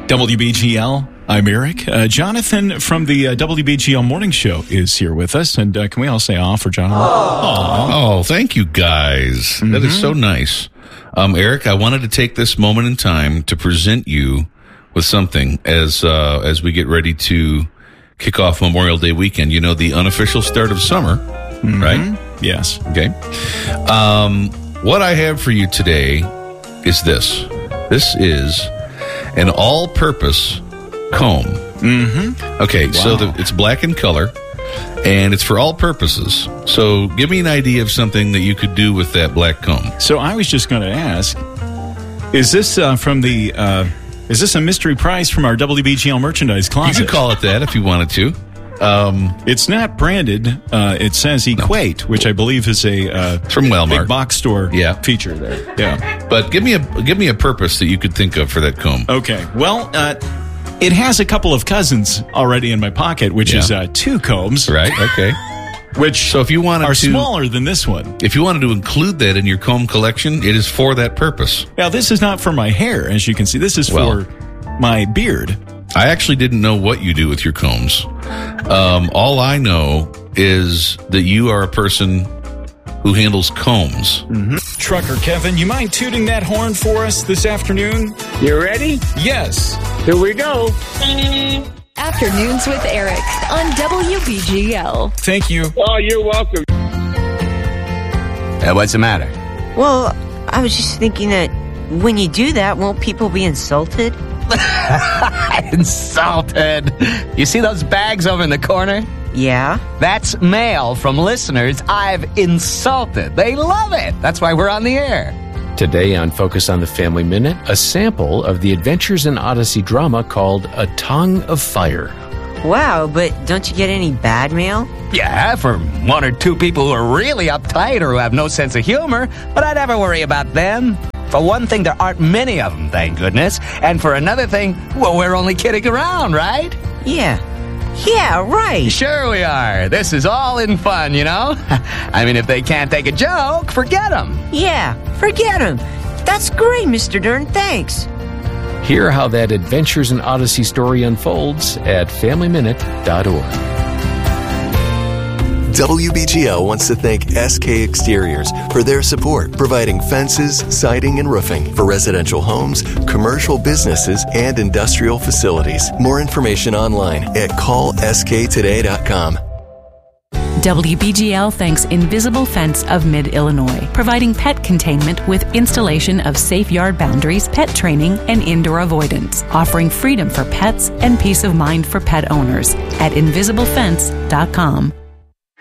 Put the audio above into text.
WBGL, I'm Eric. Jonathan from the WBGL Morning Show is here with us. And can we all say aw for Jonathan? Oh, thank you, guys. That is so nice. Eric, I wanted to take this moment in time to present you with something as we get ready to kick off Memorial Day weekend. You know, the unofficial start of summer, right? Yes. Okay. What I have for you today is this. This is an all-purpose comb. Okay, so it's black in color, and it's for all purposes. So give me an idea of something that you could do with that black comb. So I was just going to ask, is this from the... is this a mystery prize from our WBGL merchandise closet? You could call it that if you wanted to. It's not branded. It says Equate, which I believe is a from Walmart big box store feature there. Yeah, but give me a purpose that you could think of for that comb. Okay, well, it has a couple of cousins already in my pocket, which is two combs. Right. Okay. Which so if you wanted are smaller than this one. If you wanted to include that in your comb collection, it is for that purpose. Now, this is not for my hair, as you can see. This is for my beard. I actually didn't know what you do with your combs. All I know is that you are a person who handles combs. Trucker Kevin, you mind tooting that horn for us this afternoon? You ready? Yes. Here we go. Afternoons with Eric on WBGL. Thank you. Oh, you're welcome. What's the matter? Well, I was just thinking that when you do that, won't people be insulted? Insulted. You see those bags over in the corner? Yeah. That's mail from listeners I've insulted. They love it. That's why we're on the air. Today on Focus on the Family Minute, a sample of the Adventures in Odyssey drama called A Tongue of Fire. Wow, but don't you get any bad mail? Yeah, for one or two people who are really uptight or who have no sense of humor, but I never worry about them. For one thing, there aren't many of them, thank goodness. And for another thing, well, we're only kidding around, right? Yeah, right. Sure we are. This is all in fun, you know? I mean, if they can't take a joke, forget them. Yeah, forget them. That's great, Mr. Dern. Thanks. Hear how that Adventures in Odyssey story unfolds at FamilyMinute.org. WBGL wants to thank SK Exteriors for their support, providing fences, siding, and roofing for residential homes, commercial businesses, and industrial facilities. More information online at callsktoday.com. WBGL thanks Invisible Fence of Mid-Illinois, providing pet containment with installation of safe yard boundaries, pet training, and indoor avoidance, offering freedom for pets and peace of mind for pet owners at invisiblefence.com.